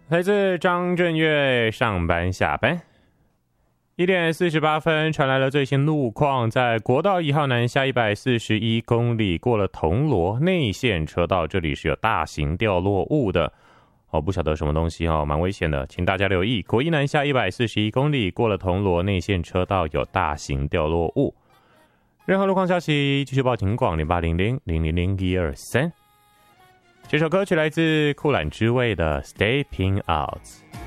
来自张震岳上班下班。1:48传来了最新路况，在国道1号南下141公里，过了铜锣内线车道，这里是有大型掉落物的。不晓得什么东西蛮危险的，请大家留意。国一南下141公里，过了铜锣内线车道有大型掉落物。任何路况消息继续报警广0800000123。这首歌曲来自酷懒之味的 Stepping Out。